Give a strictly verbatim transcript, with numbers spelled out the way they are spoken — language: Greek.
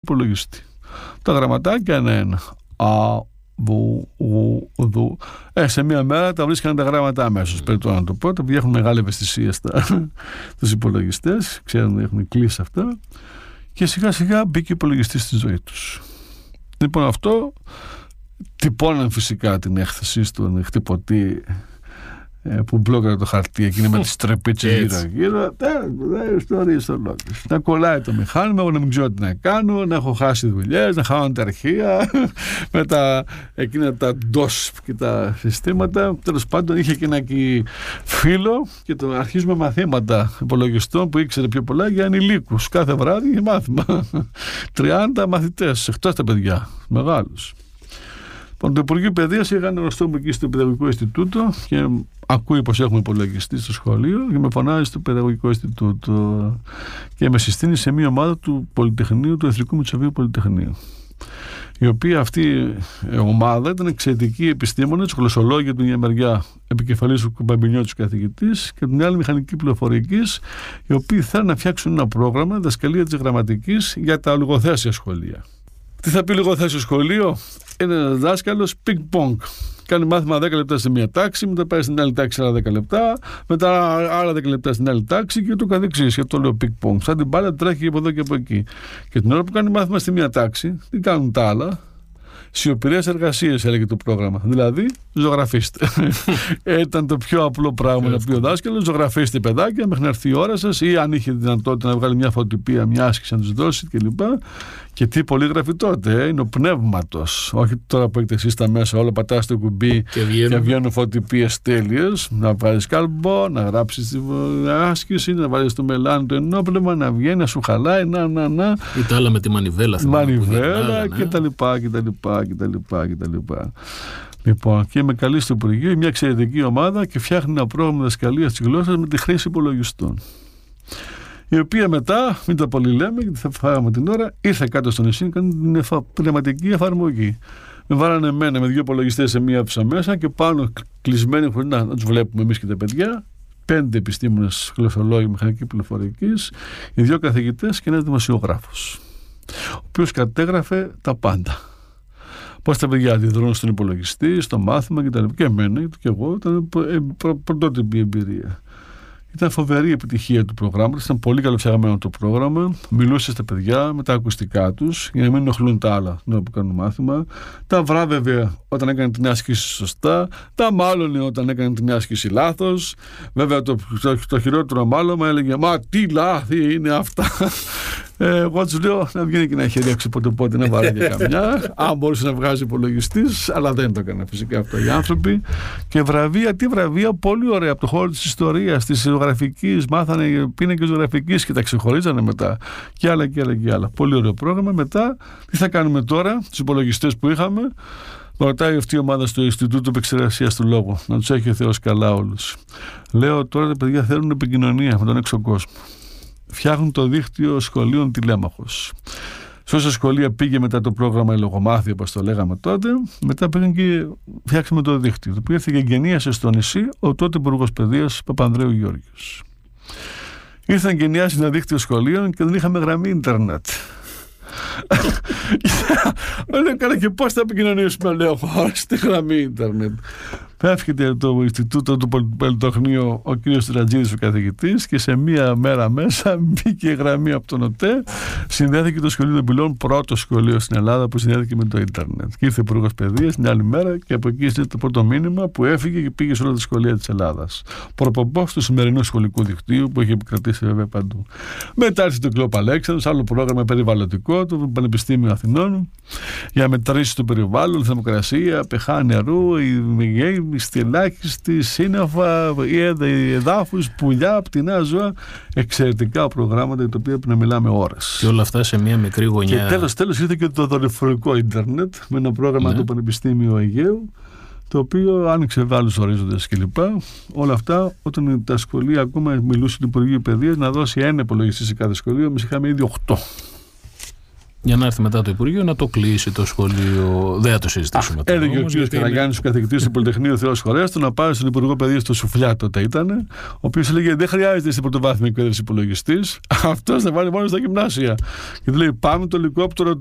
υπολογιστή. Τα γραμματάκια είναι ένα. Α, βου, βου, δου. Ε, σε μία μέρα τα βρίσκανε τα γράμματα αμέσως. Πρέπει να το πω. Τα παιδιά έχουν μεγάλη ευαισθησία στους υπολογιστές. Ξέρουν ότι έχουν κλείσει αυτά. Και σιγά σιγά μπήκε ο υπολογιστής στη ζωή τους. Λοιπόν, αυτό τυπώναν φυσικά την έκθεση στον χτυπωτή που μπλόκαρε το χαρτί, εκείνη με τις τρεπίτσες γύρω-γύρω. Τα ιστορίες ολόκληρες. Να κολλάει το μηχάνημα, εγώ να μην ξέρω τι να κάνω, να έχω χάσει δουλειές, να χάνω τα αρχεία με τα εκείνα τα ντος και τα συστήματα. Τέλος πάντων, είχε και ένα εκεί φίλο και το αρχίζουμε μαθήματα υπολογιστών που ήξερε πιο πολλά για ανηλίκους. Κάθε βράδυ είχε μάθημα. τριάντα μαθητές, εκτός τα παιδιά, μεγάλους. Το Υπουργείο Παιδείας είχαν γνωστό μου εκεί στο Παιδαγωγικό Ινστιτούτο και ακούει πως έχουμε υπολογιστή στο σχολείο και με φωνάζει στο Παιδαγωγικό Ινστιτούτο και με συστήνει σε μια ομάδα του Πολυτεχνείου, του Εθνικού Μητσοβίου Πολυτεχνείου, η οποία αυτή η ομάδα ήταν εξαιρετικοί επιστήμονες, γλωσσολόγοι από την μια μεριά, επικεφαλής του Μπαμπινιώτης καθηγητής και την άλλη μηχανική πληροφορικής, οι οποίοι θέλουν να φτιάξουν ένα πρόγραμμα διδασκαλία της γραμματικής για τα λογοθέσια σχολεία. Τι θα πει λογοθέσιο σχολείο? Είναι ένας δάσκαλος πινκ-πονγκ. Κάνει μάθημα δέκα λεπτά σε μία τάξη, μετά πάει στην άλλη τάξη άλλα δέκα λεπτά, μετά άλλα δέκα λεπτά στην άλλη τάξη και το καθεξής. Και το λέω πινκ-πονγκ. Σαν την μπάλα τρέχει από εδώ και από εκεί. Και την ώρα που κάνει μάθημα στη μία τάξη, τι κάνουν τα άλλα? Σιωπηρές εργασίες, έλεγε το πρόγραμμα. Δηλαδή, ζωγραφίστε. Ήταν το πιο απλό πράγμα να πει ο δάσκαλος. Ζωγραφίστε, παιδάκια, μέχρι να έρθει η ώρα σας, ή αν είχε δυνατότητα να βγάλει μια φωτοτυπία, μια άσκηση να τους δώσει κλπ. Και τι πολύγραφοι τότε, ε, είναι ο πνεύματος. Όχι τώρα που έχετε εσείς τα μέσα, όλα πατάς το κουμπί και βγαίνουν, και βγαίνουν φωτοτυπίες τέλειες. Να βάλεις καλμπό, να γράψεις την άσκηση, να βάλεις το μελάνι, το ενόπνευμα, να βγαίνει, να σου χαλάει, να, να, να. Ή τα άλλα με τη μανιβέλα. Μανιβέλα κτλ. κτλ. Λοιπόν, και με καλεί στο Υπουργείο μια εξαιρετική ομάδα και φτιάχνει ένα πρόγραμμα διδασκαλίας της γλώσσας με τη χρήση υπολογιστών. Η οποία μετά, μην το πολύ λέμε, γιατί θα φάγαμε την ώρα, ήρθε κάτω στο νησί και έκανε την εφα... πνευματική εφαρμογή. Με βάλανε εμένα με δύο υπολογιστές σε μία αίθουσα μέσα και πάνω κλεισμένοι, χωρίς να, να τους βλέπουμε εμείς και τα παιδιά, πέντε επιστήμονες γλωσσολόγοι μηχανική πληροφορικής, οι δύο καθηγητές και ένας δημοσιογράφος, ο οποίος κατέγραφε τα πάντα. Πώς τα παιδιά αντιδρούν στον υπολογιστή, στο μάθημα κτλ. Και εμένα και εγώ, ήταν πρωτότυπη εμπειρία. Ήταν φοβερή επιτυχία του προγράμματος, ήταν πολύ καλοφτιαγμένο το πρόγραμμα. Μιλούσε στα παιδιά με τα ακουστικά τους για να μην ενοχλούν τα άλλα που κάνουν μάθημα. Τα βράβευε όταν έκανε την άσκηση σωστά, τα μάλωνε όταν έκανε την άσκηση λάθος. Βέβαια το, το, το χειρότερο μάλωμα έλεγε «Μα τι λάθη είναι αυτά». Ε, εγώ τους λέω να βγαίνει και να χειριάξει πότε πότε να βάλει και καμιά, αν μπορούσε να βγάζει υπολογιστής, αλλά δεν το έκανε φυσικά αυτό οι άνθρωποι. Και βραβεία, τι βραβεία, πολύ ωραία από το χώρο της ιστορίας, της ζωγραφικής, μάθανε πίνακες ζωγραφικής και τα ξεχωρίζανε μετά. Και άλλα και άλλα και άλλα. Πολύ ωραίο πρόγραμμα. Μετά, τι θα κάνουμε τώρα, τους υπολογιστές που είχαμε? Με ρωτάει αυτή η ομάδα στο Ινστιτούτο Επεξεργασίας του Λόγου, να τους έχει ο Θεός καλά όλους. Λέω τώρα τα παιδιά θέλουν επικοινωνία με τον έξω κόσμο. Φτιάχνουν το δίκτυο σχολείων Τηλέμαχος. Σε όσα σχολεία πήγε μετά το πρόγραμμα Λογομάθεια, όπως το λέγαμε τότε, μετά πήγαν και φτιάξαμε το δίκτυο. Το οποίο ήρθε και εγκαινίασε στο νησί ο τότε Υπουργός Παιδείας Παπανδρέου Γιώργιος. Ήρθαν και εγκαινιάσει ένα δίκτυο σχολείων και δεν είχαμε γραμμή ίντερνετ. Λέω καλά, και πώς θα επικοινωνήσουμε, λέω, χωρίς τη γραμμή ίντερνετ? Πέφτει το Ινστιτούτο του Πολυτεχνείου ο κ. Τρατζίδης ο καθηγητής και σε μία μέρα μέσα μπήκε η γραμμή από τον ΟΤΕ, συνδέθηκε το σχολείο των Πυλών, πρώτο σχολείο στην Ελλάδα που συνδέθηκε με το ίντερνετ. Και ήρθε ο Υπουργός Παιδείας την άλλη μέρα και από εκεί ήταν το πρώτο μήνυμα που έφυγε και πήγε σε όλα τα σχολεία της Ελλάδας. Προποπός του σημερινού σχολικού δικτύου που έχει επικρατήσει βέβαια παντού. Μετά ήρθε το Κλόπ Αλέξανδρος, άλλο πρόγραμμα περιβαλλοντικό του Πανεπιστήμιου Αθηνών για μετρήσεις του περιβάλλον, θερμοκρασία, pH νερού, η στυλάκιστη, σύννεφα, εδάφους, πουλιά, πτηνά ζώα. Εξαιρετικά προγράμματα για τα οποία πρέπει να μιλάμε ώρες. Και όλα αυτά σε μια μικρή γωνιά. Και τέλος, τέλος ήρθε και το δορυφορικό ίντερνετ με ένα πρόγραμμα ναι. του Πανεπιστήμιου Αιγαίου, το οποίο άνοιξε άλλους ορίζοντες κλπ. Όλα αυτά όταν τα σχολεία ακόμα μιλούσε το Υπουργείο Παιδείας να δώσει ένα υπολογιστή σε κάθε σχολείο, εμείς είχαμε ήδη οκτώ. Για να έρθει μετά το Υπουργείο να το κλείσει το σχολείο. Δεν θα το συζητήσουμε τώρα. Έλεγε ο κ. Καραγιάννης, ο καθηγητής του Πολυτεχνείου Θεός Χωρέας, να πάει στον Υπουργό Παιδείας στο Σουφλιά, τότε ήταν, ο οποίος έλεγε: δεν χρειάζεται στην πρωτοβάθμια εκπαίδευση υπολογιστής, αυτός θα βάλει μόνο στα γυμνάσια. Και του λέει: πάμε το ελικόπτερο